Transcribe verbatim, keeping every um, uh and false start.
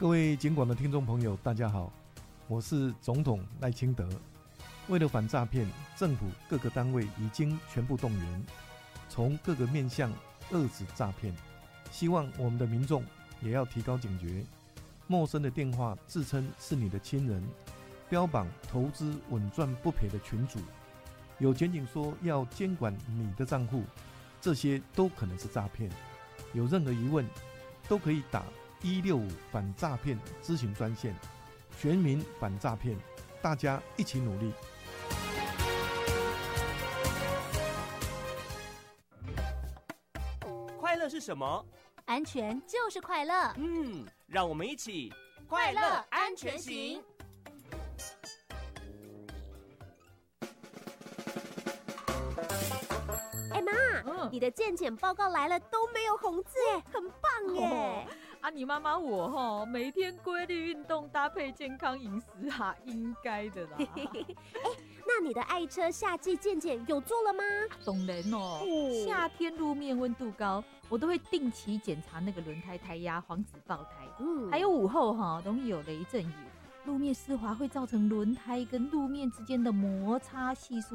各位警广的听众朋友，大家好，我是总统赖清德。为了反诈骗，政府各个单位已经全部动员，从各个面向遏止诈骗。希望我们的民众也要提高警觉，陌生的电话自称是你的亲人，标榜投资稳赚不赔的群组，有检警说要监管你的账户，这些都可能是诈骗。有任何疑问，都可以打一六五反诈骗咨询专线，全民反诈骗，大家一起努力。 快乐是什么？ 安全就是快乐。 嗯，让我们一起快乐安全行。 哎妈，嗯，你的健检报告来了都没有红字哎，很棒耶！ 哦啊，你妈妈我哈，每天规律运动搭配健康饮食啊，应该的啦。 哎，那你的爱车夏季健检有做了吗？ 当然哦，哦夏天路面温度高，我都会定期检查那个轮胎胎压，防止爆胎。嗯，还有午后哈，容易有雷阵雨，路面湿滑会造成轮胎跟路面之间的摩擦系数